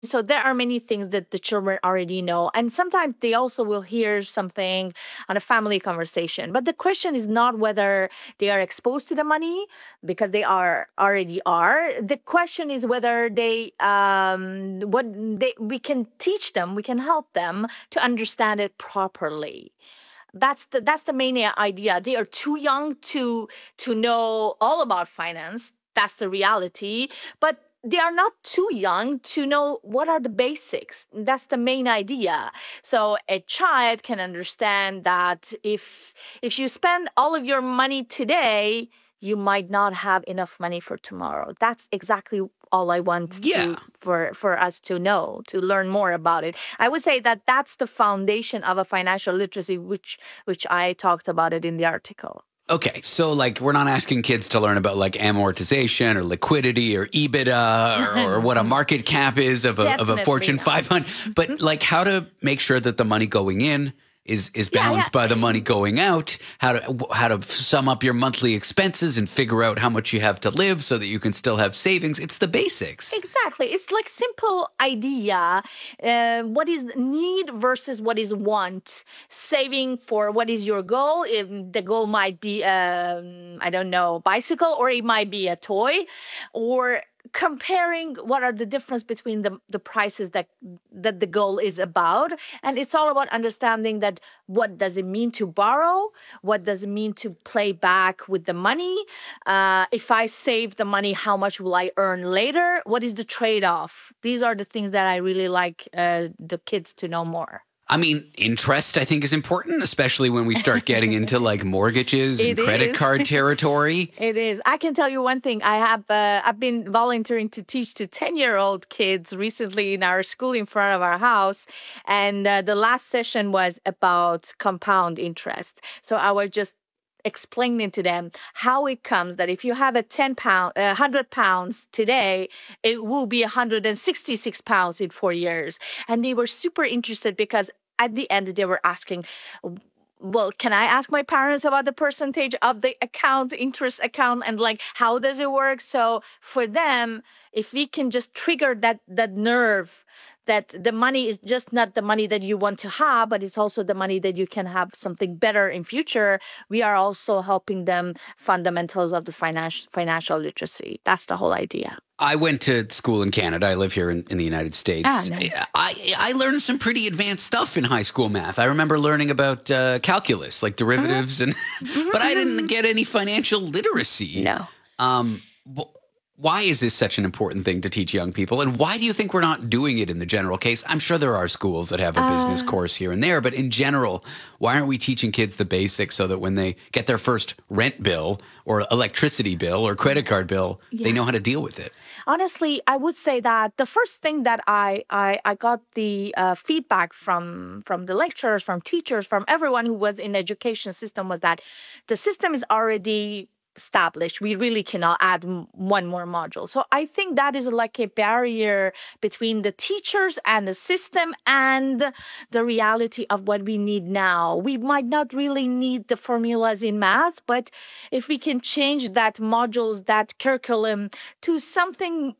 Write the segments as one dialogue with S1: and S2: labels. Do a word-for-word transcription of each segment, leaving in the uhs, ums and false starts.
S1: So there are many things that the children already know. And sometimes they also will hear something on a family conversation. But the question is not whether they are exposed to the money, because they are already are. The question is whether they um what they we can teach them, we can help them to understand it properly. That's the that's the main idea. They are too young to to know all about finance. That's the reality. But they are not too young to know what are the basics. That's the main idea. So a child can understand that if if you spend all of your money today, you might not have enough money for tomorrow. That's exactly all I want
S2: Yeah.
S1: to for for us to know, to learn more about it. I would say that that's the foundation of a financial literacy, which which I talked about it in the article.
S2: Okay, so like we're not asking kids to learn about like amortization or liquidity or EBITDA or, or what a market cap is of a of a
S1: Definitely
S2: Fortune
S1: not.
S2: five hundred, but like how to make sure that the money going in is is
S1: Yeah,
S2: balanced
S1: yeah.
S2: by the money going out, how to how to sum up your monthly expenses and figure out how much you have to live so that you can still have savings. It's the basics.
S1: Exactly. It's like simple idea. Uh, what is need versus what is want? Saving for what is your goal? If the goal might be, um, I don't know, bicycle, or it might be a toy, or comparing what are the difference between the, the prices that that the goal is about. And it's all about understanding that what does it mean to borrow, what does it mean to play back with the money, uh, if I save the money, how much will I earn later, what is the trade-off. These are the things that I really like uh, the kids to know more.
S2: I mean, interest, I think, is important, especially when we start getting into like mortgages and
S1: It
S2: credit
S1: is.
S2: card territory.
S1: It is. I can tell you one thing. I have uh, I've been volunteering to teach to ten-year-old kids recently in our school in front of our house, and uh, the last session was about compound interest. So I was just explaining to them how it comes that if you have a ten pound, uh, one hundred pounds today, it will be one hundred sixty-six pounds in four years. And they were super interested because at the end they were asking, well, can I ask my parents about the percentage of the account, interest account, and like how does it work? So for them, if we can just trigger that that nerve, that the money is just not the money that you want to have, but it's also the money that you can have something better in future. We are also helping them fundamentals of the financial financial literacy. That's the whole idea.
S2: I went to school in Canada. I live here in, in the United States.
S1: Ah, nice.
S2: I, I learned some pretty advanced stuff in high school math. I remember learning about uh, calculus, like derivatives, and but I didn't get any financial literacy.
S1: No.
S2: Um, wh- why is this such an important thing to teach young people? And why do you think we're not doing it in the general case? I'm sure there are schools that have a business
S1: Uh,
S2: course here and there, but in general, why aren't we teaching kids the basics so that when they get their first rent bill or electricity bill or credit card bill, they
S1: Yeah.
S2: know how to deal with it?
S1: Honestly, I would say that the first thing that I I, I got the uh, feedback from from the lecturers, from teachers, from everyone who was in the education system was that the system is already established. We really cannot add m- one more module. So I think that is like a barrier between the teachers and the system and the reality of what we need now. We might not really need the formulas in math, but if we can change that modules, that curriculum to something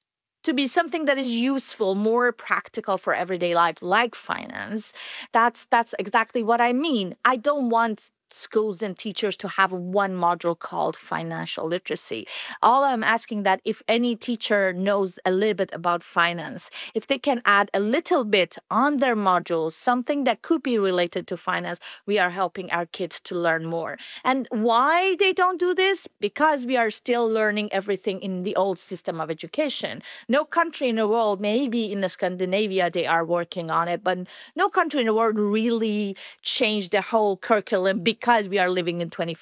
S1: to be something that is useful, more practical for everyday life, like finance. That's that's exactly what I mean. I don't want schools and teachers to have one module called financial literacy. All I'm asking that if any teacher knows a little bit about finance, if they can add a little bit on their modules, something that could be related to finance, we are helping our kids to learn more. And why they don't do this? Because we are still learning everything in the old system of education. No country in the world, maybe in the Scandinavia, they are working on it, but no country in the world really changed the whole curriculum because we are living in twenty-first